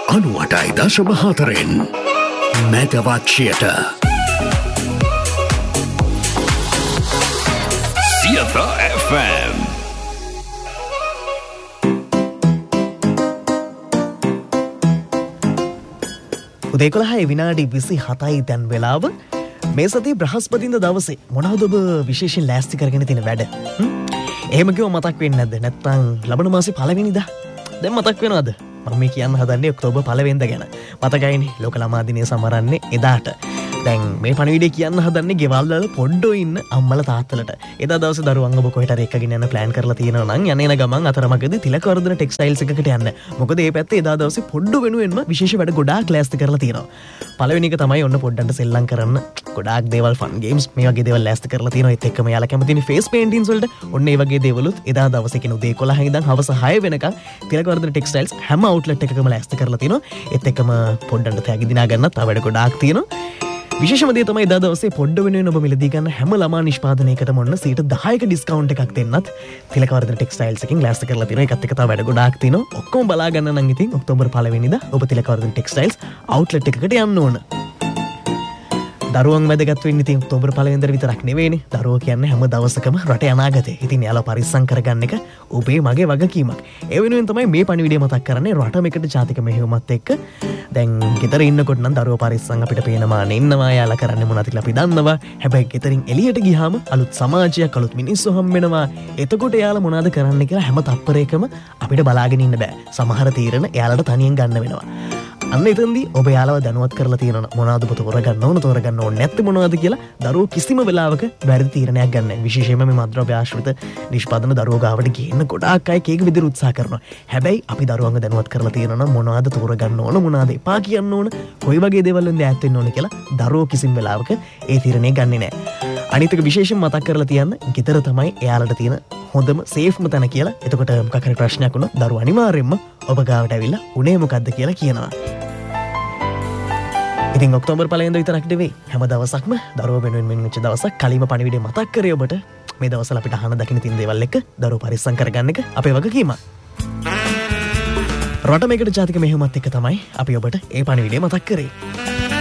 98.4 මෙගාවාට්යට Siyatha FM. උදේ 11:27 දැන් වෙලාව. මේ සතිය බ්‍රහස්පතින්දා දවසේ මොනවද ඔබ විශේෂයෙන් ලෑස්ති කරගෙන තියෙන වැඩ? එහෙම කිව්ව මතක් වෙන්නේ නැද්ද? නැත්නම් ලබන මාසේ පළවෙනිදා. දැන් මතක් වෙනවද? මම මේ කියන්න හදන්නේ ඔක්තෝබර් 1 වෙනිදා ගැන. මතකයිනේ ලෝක ළමා දිනය සමරන්නේ එදාට. දැන් මේ පණිවිඩය කියන්න හදන්නේ ගෙවල් වල පොඩ්ඩෝ ඉන්න අම්මලා තාත්තලට. එදා දවසේ දරුවන් ඔබ කොහෙට හරි එක්කගෙන යන ප්ලෑන් කරලා තියෙනවා නම් යන ගමන් අතරමඟදී තිලකවර්ධන ටෙක්ස්ටයිල්ස් එකකට යන්න. මොකද මේ පැත්තේ එදා දවසේ පොඩ්ඩෝ වෙනුවෙන්ම විශේෂ වැඩ ගොඩාක් ලෑස්ති කරලා තියෙනවා. පළවෙනි එක තමයි ඔන්න පොඩ්ඩන්ට සෙල්ලම් කරන්න ගොඩාක් දේවල් ෆන් ගේම්ස් මේ වගේ දේවල් ලෑස්ති කරලා තියෙනවා. ඒත් එක්කම යාලා කැමතිනේ ෆේස් පේන්ටින්ග්ස් වලට ඔන්න ඒ වගේ දේවලුත් එදා දවසේ කියන උදේ 11 ඉඳන් හවස 6 වෙනකන් තිලකවර්ධන ටෙක්ස්ටයිල්ස් හැම අවුට්ලට් එකකම ලෑස්ති කරලා තියෙනවා. ඒත් එක්කම පොඩ්ඩන්ට තෑගි දිනා ගන්න තව වැඩ ගොඩාක් තියෙනවා. විශේෂම දේ තමයි එදා දවසේ පොඩ්ඩ වෙනුවෙන් ඔබ මිලදී ගන්න හැම ළමා නිෂ්පාදනයකටම ඔන්න 10% ඩිස්කවුන්ට් එකක් දෙන්නත් තිලකවර්ධන ටෙක්ස්ටයිල්ස් එකෙන් ලෑස්ති කරලා තියෙනවා. ඒකත් එක්ක තව වැඩ ගොඩාක් තියෙනවා. ඔක්කොම බලා ගන්න නම් ඉතින් ඔක්තෝබර් 1 වෙනිදා ඔබ තිලකවර්ධන ටෙක්ස්ටයිල්ස් අවුට්ලට් එකකට යන්න ඕන. දරුවන් වැදගත් වෙන්නේ ඉතින් ඔක්තෝබර් 1 වෙනිදා විතරක් නෙවෙයිනේ. දරුවෝ කියන්නේ හැම දවසකම රටේ අනාගතය. ඉතින් යාලා පරිස්සම් කරගන්න එක ඔබේ මගේ වගකීමක්. ඒ වෙනුවෙන් තමයි මේ පණිවිඩය මතක් කරන්නේ රටම එකට ජාතික මෙහෙයුමත් එක්ක. දැන් ගෙදර ඉන්නකොට නම් දරුවෝ පරිස්සම් අපිට පේනවා නෙන්නවා යාලා කරන්නේ මොනවද කියලා අපි දන්නවා. හැබැයි ගෙදරින් එළියට ගියාම අලුත් සමාජයක් අලුත් මිනිස්සු හම් වෙනවා. එතකොට යාලා මොනවද කරන්න කියලා හැම තප්පරයකම අපිට බලාගෙන ඉන්න බෑ. සමහර තීරණ යාලට තනියෙන් ගන්න වෙනවා. අන්න එතෙන්දී ඔබ යාලව දැනුවත් කරලා තියෙනවා මොනවද ඔබ තෝරගන්න ඕනේ නැත්නම් මොනවද කියලා දරුවෝ කිසිම වෙලාවක වැරදි තීරණයක් ගන්න නැහැ. විශේෂයෙන්ම මේ මද්ද්‍රව්‍ය ආශ්‍රිත නිෂ්පාදන දරුවෝ ගාවට ගේන්න ගොඩාක් අය කේක විදිහට උත්සාහ කරනවා. හැබැයි අපි දරුවන්ව දැනුවත් කරලා තියෙනවා මොනවද තෝරගන්න ඕන මොනවද එපා කියන්න ඕන කොයි වගේ දේවල් වලින් ඈත් වෙන්න ඕන කියලා දරුවෝ කිසිම වෙලාවක ඒ තීරණය ගන්නෙ නැහැ. අනිත් එක විශේෂයෙන් මතක් කරලා තියන්න ගෙදර තමයි එයාලට තියෙන හොඳම සේෆ්ම තැන කියලා. එතකොට මොකක් හරි ප්‍රශ්නයක් වුණොත් දරුවා අනිවාර්යයෙන්ම ඔබ ගාවට ඇවිල්ලා උනේ මොකද්ද කියලා කියනවා. ඉතින් ඔක්තෝබර් 1 වෙනිදා විතරක් නෙවෙයි හැම දවසක්ම දරුවෝ වෙනුවෙන් වෙච්ච දවසක් කලින්ම පණිවිඩය මතක් කරේ ඔබට මේ දවස්වල අපිට අහන්න දකින්න තියෙන දේවල් එක්ක දරුවෝ පරිස්සම් කරගන්න එක අපේ වගකීමක්. රට මේකට ජාතික මෙහෙයුමත් එක්ක තමයි අපි ඔබට ඒ පණිවිඩය මතක් කරේ.